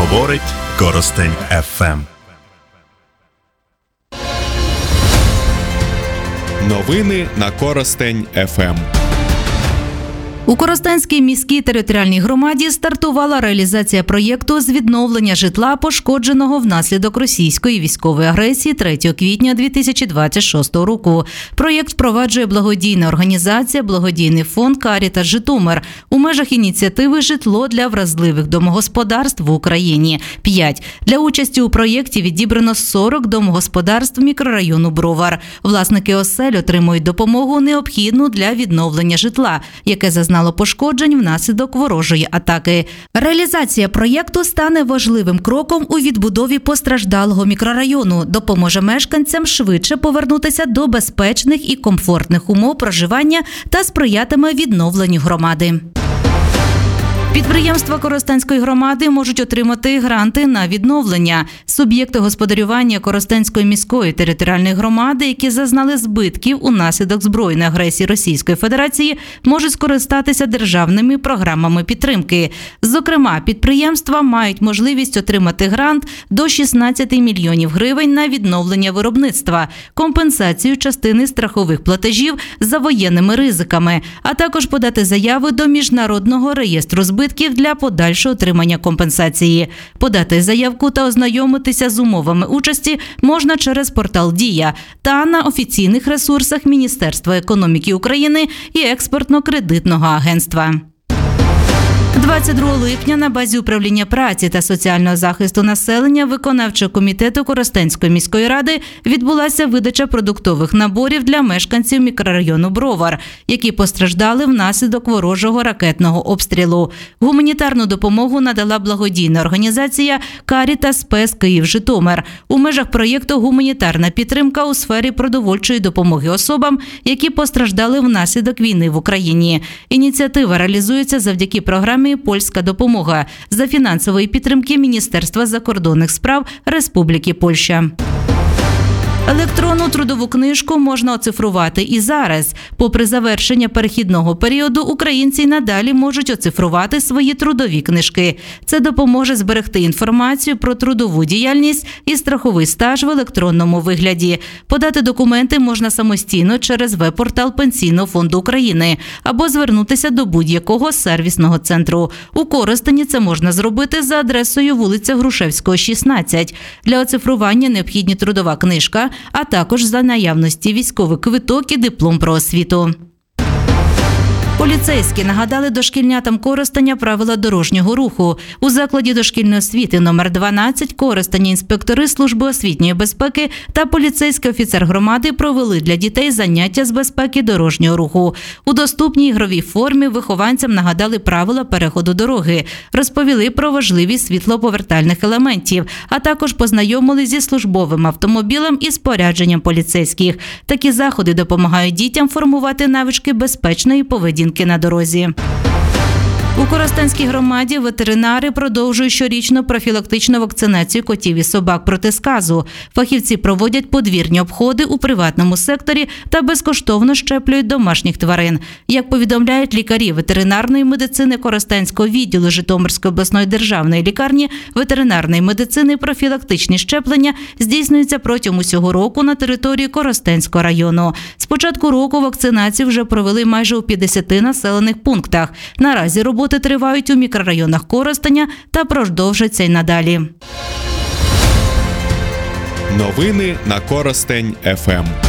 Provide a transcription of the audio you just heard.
Говорить Коростень ФМ. Новини на Коростень ФМ. У Коростенській міській територіальній громаді стартувала реалізація проєкту з відновлення житла, пошкодженого внаслідок російської військової агресії 3 квітня 2026 року. Проєкт впроваджує благодійна організація «Благодійний фонд Карітас Житомир» у межах ініціативи «Житло для вразливих домогосподарств в Україні» 5. Для участі у проєкті відібрано 40 домогосподарств мікрорайону Бровар. Власники осель отримують допомогу, необхідну для відновлення житла, яке зазнало пошкоджень внаслідок ворожої атаки. Реалізація проєкту стане важливим кроком у відбудові постраждалого мікрорайону, допоможе мешканцям швидше повернутися до безпечних і комфортних умов проживання та сприятиме відновленню громади. Підприємства Коростенської громади можуть отримати гранти на відновлення. Суб'єкти господарювання Коростенської міської територіальної громади, які зазнали збитків унаслідок збройної агресії Російської Федерації, можуть скористатися державними програмами підтримки. Зокрема, підприємства мають можливість отримати грант до 16 мільйонів гривень на відновлення виробництва, компенсацію частини страхових платежів за воєнними ризиками, а також подати заяви до Міжнародного реєстру збитків для подальшого отримання компенсації. Подати заявку та ознайомитися з умовами участі можна через портал «Дія» та на офіційних ресурсах Міністерства економіки України і Експортно-кредитного агентства. 22 липня на базі управління праці та соціального захисту населення виконавчого комітету Коростенської міської ради відбулася видача продуктових наборів для мешканців мікрорайону Бровар, які постраждали внаслідок ворожого ракетного обстрілу. Гуманітарну допомогу надала благодійна організація «Карітас Спес Київ Житомир» у межах проєкту «Гуманітарна підтримка у сфері продовольчої допомоги особам, які постраждали внаслідок війни в Україні». Ініціатива реалізується завдяки програмі «Польська допомога» за фінансової підтримки Міністерства закордонних справ Республіки Польща. Електронну трудову книжку можна оцифрувати і зараз. Попри завершення перехідного періоду, українці надалі можуть оцифрувати свої трудові книжки. Це допоможе зберегти інформацію про трудову діяльність і страховий стаж в електронному вигляді. Подати документи можна самостійно через веб-портал Пенсійного фонду України або звернутися до будь-якого сервісного центру. У Коростені це можна зробити за адресою вулиця Грушевського, 16. Для оцифрування необхідна трудова книжка, а також за наявності військовий квиток і диплом про освіту. Поліцейські нагадали дошкільнятам Коростеня правила дорожнього руху. У закладі дошкільної освіти номер 12 Коростені інспектори служби освітньої безпеки та поліцейський офіцер громади провели для дітей заняття з безпеки дорожнього руху. У доступній ігровій формі вихованцям нагадали правила переходу дороги, розповіли про важливість світлоповертальних елементів, а також познайомили зі службовим автомобілем і спорядженням поліцейських. Такі заходи допомагають дітям формувати навички безпечної поведінки на дорозі. У Коростенській громаді ветеринари продовжують щорічну профілактичну вакцинацію котів і собак проти сказу. Фахівці проводять подвірні обходи у приватному секторі та безкоштовно щеплюють домашніх тварин. Як повідомляють лікарі ветеринарної медицини Коростенського відділу Житомирської обласної державної лікарні ветеринарної медицини, профілактичні щеплення здійснюються протягом усього року на території Коростенського району. З початку року вакцинацію вже провели майже у 50 населених пунктах. Наразі роботи тривають у мікрорайонах Коростеня та продовжаться й надалі. Новини на Коростень ФМ.